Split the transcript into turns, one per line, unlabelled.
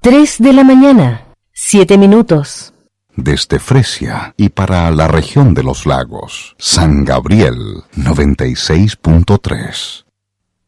3 de la mañana, 7 minutos.
Desde Fresia y para la región de los lagos, San Gabriel 96.3.